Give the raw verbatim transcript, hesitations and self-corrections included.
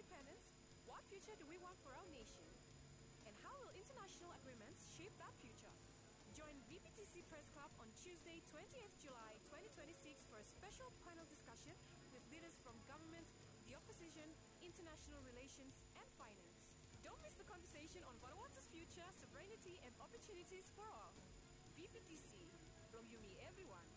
independence, what future do we want for our nation? And how will international agreements shape that future? Join V P T C Press Club on Tuesday, twentieth July twenty twenty-six for a special panel discussion with leaders from government, the opposition, international relations, and finance. Don't miss the conversation on Vanuatu's future, sovereignty, and opportunities for all. V P T C, Belum Yumi everyone.